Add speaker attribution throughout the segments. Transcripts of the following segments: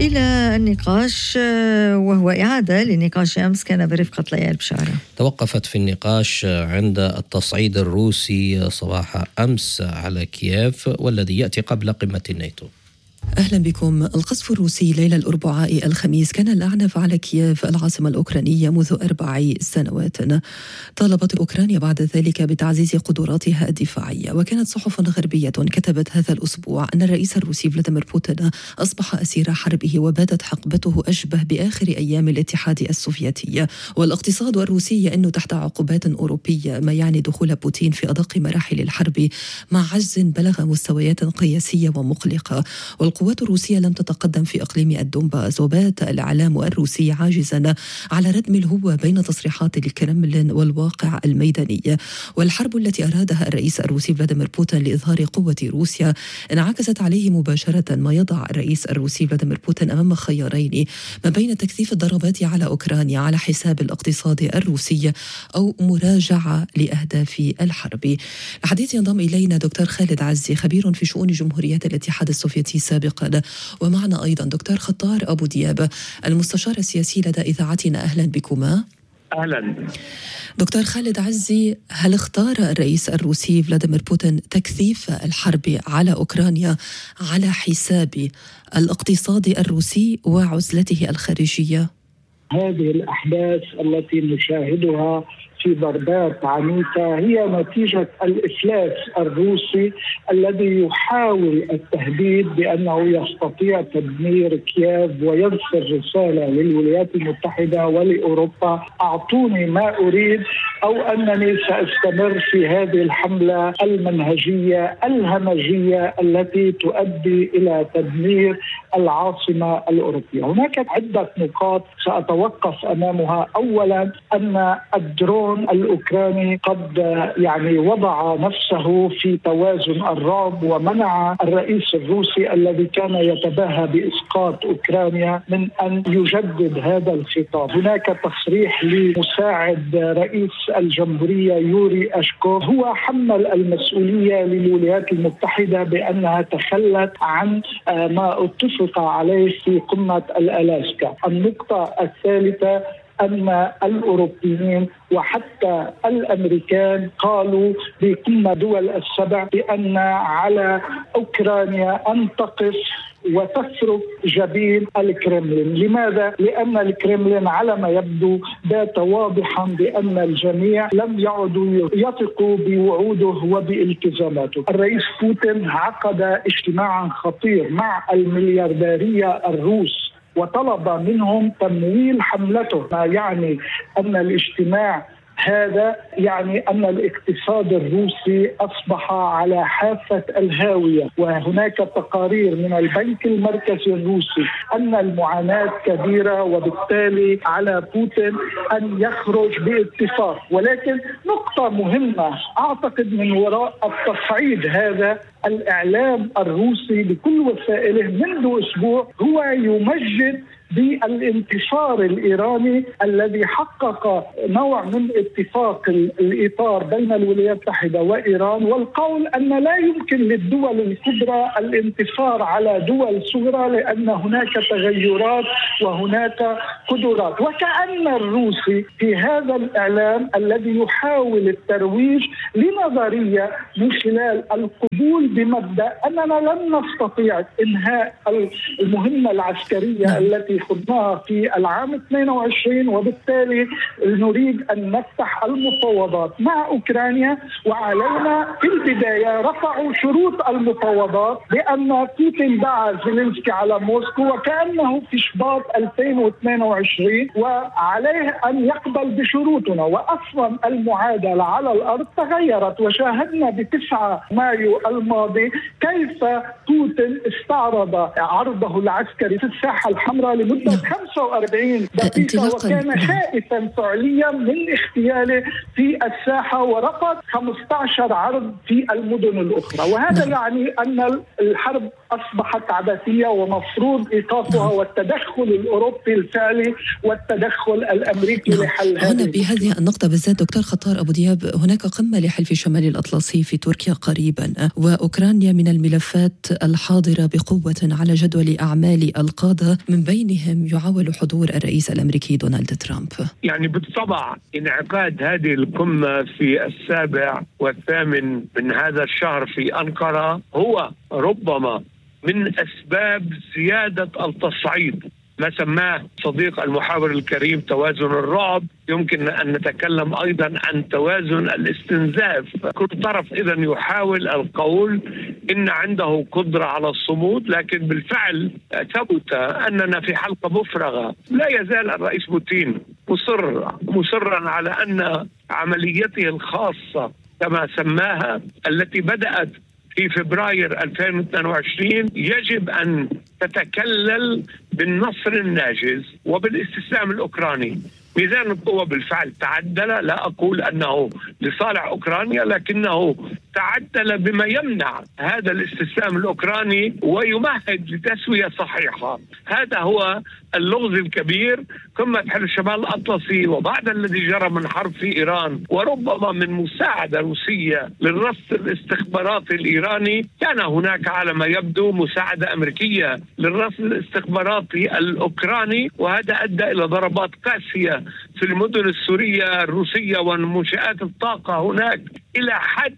Speaker 1: إلى النقاش وهو إعادة لنقاش أمس كان برفقة ليال بشارة.
Speaker 2: توقفت في النقاش عند التصعيد الروسي صباح أمس على كييف والذي يأتي قبل قمة الناتو.
Speaker 3: أهلا بكم. القصف الروسي ليلة الأربعاء الخميس كان الأعنف على كييف العاصمة الأوكرانية منذ 4 سنوات. طالبت أوكرانيا بعد ذلك بتعزيز قدراتها الدفاعية، وكانت صحف غربية كتبت هذا الأسبوع أن الرئيس الروسي فلاديمير بوتين أصبح أسير حربه وباتت حقبته أشبه بآخر أيام الاتحاد السوفيتي، والاقتصاد الروسي يئن تحت عقوبات أوروبية، ما يعني دخول بوتين في أدق مراحل الحرب مع عجز بلغ مستويات قياسية ومقلقة. القوات الروسية لم تتقدم في إقليم الدونباس، وبات الإعلام الروسي عاجزا على ردم الهوة بين تصريحات الكرملين والواقع الميداني. والحرب التي أرادها الرئيس الروسي فلاديمير بوتين لإظهار قوة روسيا انعكست عليه مباشرة، ما يضع الرئيس الروسي فلاديمير بوتين أمام خيارين ما بين تكثيف الضربات على أوكرانيا على حساب الاقتصاد الروسي أو مراجعة لأهداف الحرب. الحديث ينضم إلينا دكتور خالد عزي، خبير في شؤون جمهورية الاتحاد السوفيتي سابقا، ومعنا أيضا دكتور خطار أبو دياب المستشار السياسي لدى إذاعتنا. أهلا بكما.
Speaker 4: أهلا
Speaker 3: دكتور خالد عزي، هل اختار الرئيس الروسي فلاديمير بوتين تكثيف الحرب على أوكرانيا على حساب الاقتصاد الروسي وعزلته الخارجية؟
Speaker 4: هذه الأحداث التي نشاهدها في ضربات عنيفة هي نتيجة الإفلاس الروسي الذي يحاول التهديد بأنه يستطيع تدمير كييف ويرسل رسالة للولايات المتحدة ولأوروبا: أعطوني ما أريد أو أنني سأستمر في هذه الحملة المنهجية الهمجية التي تؤدي إلى تدمير العاصمة الأوروبية. هناك عدة نقاط سأتوقف أمامها. أولا، أن الدرون الأوكراني قد وضع نفسه في توازن الرعب ومنع الرئيس الروسي الذي كان يتباهى بإسقاط أوكرانيا من أن يجدد هذا الخطاب. هناك تصريح لمساعد رئيس الجمهورية يوري أشكوف، هو حمل المسؤولية للولايات المتحدة بأنها تخلت عن ما اتفق عليه في قمة الألاسكا. النقطة الثالثة، أن الأوروبيين وحتى الأمريكان قالوا بقمة دول السبع بأن على أوكرانيا أن تقف وتفرق جبين الكرملين. لماذا؟ لأن الكرملين على ما يبدو بات واضحا بأن الجميع لم يعودوا يثقوا بوعوده وبالتزاماته. الرئيس بوتين عقد اجتماعا خطير مع المليارديرية الروس وطلب منهم تمويل حملته، ما يعني أن الاجتماع هذا يعني أن الاقتصاد الروسي أصبح على حافة الهاوية. وهناك تقارير من البنك المركزي الروسي أن المعاناة كبيرة، وبالتالي على بوتين أن يخرج باتفاق. ولكن نقطة مهمة أعتقد من وراء التصعيد هذا، الإعلام الروسي بكل وسائله منذ أسبوع هو يمجد بالانتصار الإيراني الذي حقق نوع من اتفاق الإطار بين الولايات المتحدة وإيران، والقول أن لا يمكن للدول الكبرى الانتصار على دول صغرى لأن هناك تغيرات وهناك قدرات. وكأن الروسي في هذا الإعلام الذي يحاول الترويج لنظرية من خلال القبول بمبدأ أننا لن نستطيع إنهاء المهمة العسكرية التي خضناها في العام 22، وبالتالي نريد أن نفتح المفاوضات مع أوكرانيا. وعلينا في البداية رفعوا شروط المفاوضات بأن بوتين دعا زيلينسكي على موسكو وكأنه في شباط 2022 وعليه أن يقبل بشروطنا. وأصلا المعادلة على الأرض تغيرت، وشاهدنا ب9 مايو الماضي كيف بوتين استعرض عرضه العسكري في الساحة الحمراء لمدة 45 دقيقة، وكان خائفا فعليا من اغتياله في الساحة، ورفض 15 عرض في المدن الأخرى. وهذا يعني أن الحرب أصبحت عبثية ومفروض إيقافها والتدخل الأوروبي الفعلي والتدخل الأمريكي لحل
Speaker 3: هنا بهذه النقطة بالذات دكتور خطار أبو دياب، هناك قمة لحلف شمال الأطلسي في تركيا قريبا، وأوكرانيا من الملفات الحاضرة بقوة على جدول أعمال القادة، من بينهم يعول حضور الرئيس الأمريكي دونالد ترامب.
Speaker 5: يعني بالطبع انعقاد هذه القمة في 7 و8 من هذا الشهر في أنقرة هو ربما من أسباب زيادة التصعيد، ما سماه صديق المحاور الكريم توازن الرعب. يمكن أن نتكلم أيضا عن توازن الاستنزاف. كل طرف إذن يحاول القول إن عنده قدرة على الصمود، لكن بالفعل ثبت أننا في حلقة مفرغة. لا يزال الرئيس بوتين مصرا على أن عمليته الخاصة كما سماها التي بدأت في فبراير 2022 يجب أن تتكلل بالنصر الناجز وبالاستسلام الأوكراني. ميزان القوة بالفعل تعدل، لا أقول أنه لصالح أوكرانيا، لكنه تعدل بما يمنع هذا الاستسلام الأوكراني ويمهد لتسوية صحيحة. هذا هو اللغز الكبير. قمة حلف شمال الأطلسي وبعد الذي جرى من حرب في إيران وربما من مساعدة روسية للرصد الاستخباراتي الإيراني، كان هناك على ما يبدو مساعدة أمريكية للرصد الاستخباراتي الأوكراني، وهذا أدى إلى ضربات قاسية في المدن السورية الروسية ومنشآت الطاقة هناك، إلى حد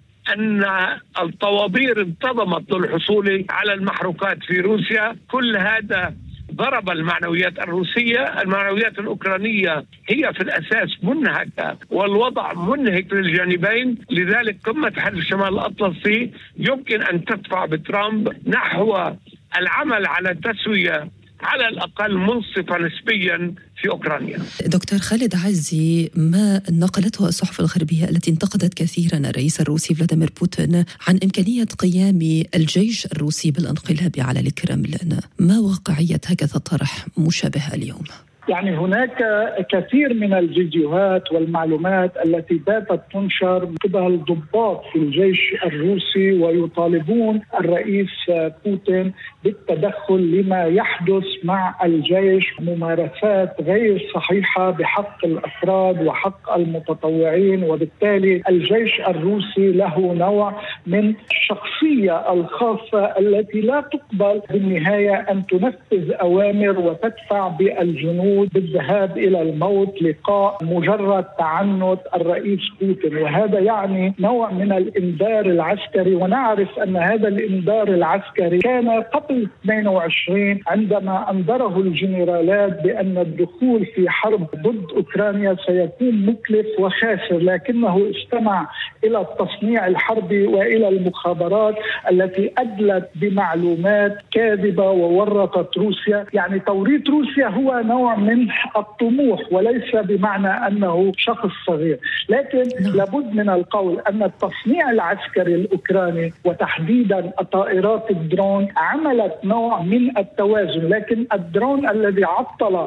Speaker 5: أن الطوابير انتظمت للحصول على المحروقات في روسيا. كل هذا ضرب المعنويات الروسية. المعنويات الأوكرانية هي في الأساس منهكة والوضع منهك للجانبين. لذلك قمة حلف شمال الأطلسي يمكن أن تدفع بترامب نحو العمل على تسوية على الأقل منصفة نسبيا في أوكرانيا.
Speaker 3: دكتور خالد عزي، ما نقلته الصحف الغربية التي انتقدت كثيرا الرئيس الروسي فلاديمير بوتين عن إمكانية قيام الجيش الروسي بالانقلاب على الكرملين، ما واقعية هكذا طرح مشابه اليوم؟
Speaker 4: يعني هناك كثير من الفيديوهات والمعلومات التي باتت تنشر من قبل ضباط في الجيش الروسي ويطالبون الرئيس بوتين بالتدخل لما يحدث مع الجيش، ممارسات غير صحيحة بحق الأفراد وحق المتطوعين، وبالتالي الجيش الروسي له نوع من الشخصية الخاصة التي لا تقبل بالنهاية أن تنفذ أوامر وتدفع بالجنود بالذهاب إلى الموت لقاء مجرد تعنت الرئيس بوتين. وهذا يعني نوع من الإنذار العسكري، ونعرف أن هذا الإنذار العسكري كان قبل 22 عندما أنذره الجنرالات بأن الدخول في حرب ضد أوكرانيا سيكون مكلف وخاسر، لكنه استمع إلى التصنيع الحربي وإلى المخابرات التي أدلت بمعلومات كاذبة وورطت روسيا. يعني توريط روسيا هو نوع من الطموح وليس بمعنى أنه شخص صغير، لكن لابد من القول أن التصنيع العسكري الأوكراني وتحديدا الطائرات الدرون عملت نوع من التوازن، لكن الدرون الذي عطل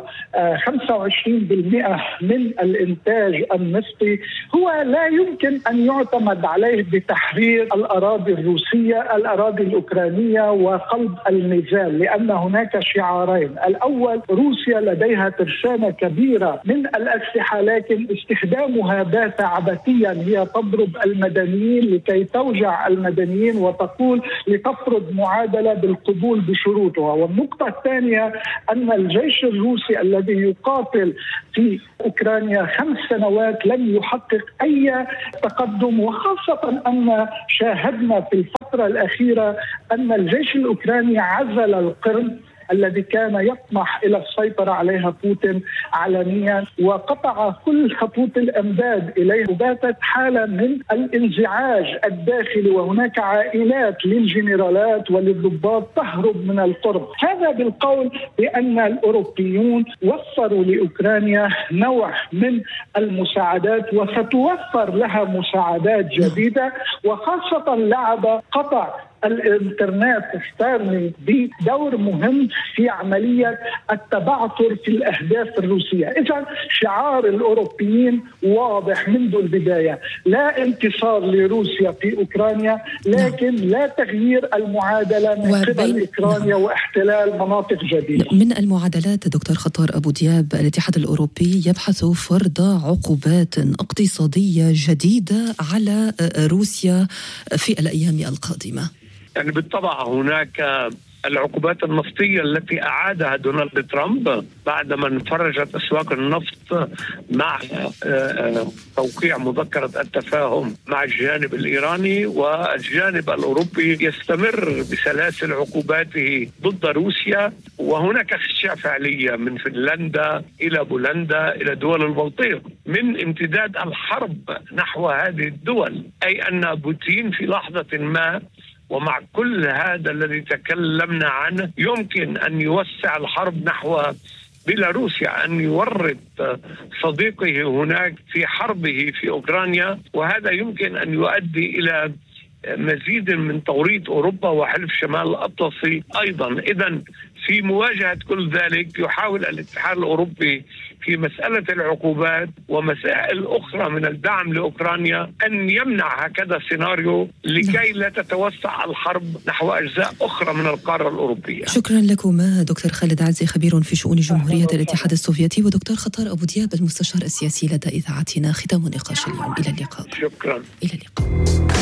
Speaker 4: 25% من الإنتاج النفطي هو لا يمكن أن يعتمد عليه بتحرير الأراضي الروسية الأراضي الأوكرانية وقلب النزال، لأن هناك شعارين: الأول روسيا لديها ترسانة كبيرة من الأسلحة لكن استخدامها بات عبثيا، هي تضرب المدنيين لكي توجع المدنيين وتقول لتفرض معادلة بالقبول بشروطها. والنقطة الثانية أن الجيش الروسي الذي يقاتل في أوكرانيا 5 سنوات لم يحقق أي تقدم، وخاصة أن شاهدنا في الفترة الأخيرة أن الجيش الأوكراني عزل القرم الذي كان يطمح إلى السيطرة عليها بوتين علنيا وقطع كل خطوط الأمداد إليه، وباتت حالة من الانزعاج الداخلي، وهناك عائلات للجنرالات وللضباط تهرب من القرب. هذا بالقول بأن الأوروبيون وفروا لأوكرانيا نوع من المساعدات وستوفر لها مساعدات جديدة، وخاصة لعب قطع الإنترنت ستارلينك بدور مهم في عملية التبعثر في الأهداف الروسية. إذا شعار الأوروبيين واضح منذ البداية: لا انتصار لروسيا في أوكرانيا، لكن لا تغيير المعادلة من قبل أوكرانيا واحتلال مناطق جديدة.
Speaker 3: من المعادلات دكتور خطار أبو دياب، الاتحاد الأوروبي يبحث فرض عقوبات اقتصادية جديدة على روسيا في الأيام القادمة.
Speaker 5: يعني بالطبع هناك العقوبات النفطية التي أعادها دونالد ترامب بعدما انفرجت أسواق النفط مع توقيع مذكرة التفاهم مع الجانب الإيراني، والجانب الأوروبي يستمر بسلاسل عقوباته ضد روسيا. وهناك خشية فعلية من فنلندا إلى بولندا إلى دول البلطيق من امتداد الحرب نحو هذه الدول، أي أن بوتين في لحظة ما ومع كل هذا الذي تكلمنا عنه يمكن أن يوسع الحرب نحو بيلاروسيا، أن يورط صديقه هناك في حربه في أوكرانيا، وهذا يمكن أن يؤدي إلى مزيد من توريط أوروبا وحلف شمال الأطلسي أيضا. إذن في مواجهة كل ذلك يحاول الاتحاد الأوروبي في مسألة العقوبات ومسائل أخرى من الدعم لأوكرانيا أن يمنع هكذا سيناريو لكي لا تتوسع الحرب نحو أجزاء أخرى من القارة الأوروبية.
Speaker 3: شكرا لكما دكتور خالد عزي، خبير في شؤون جمهورية الاتحاد السوفيتي، ودكتور خطار أبو دياب، المستشار السياسي لدى إذاعتنا. ختام نقاش اليوم، إلى اللقاء.
Speaker 5: شكرا.
Speaker 3: إلى اللقاء.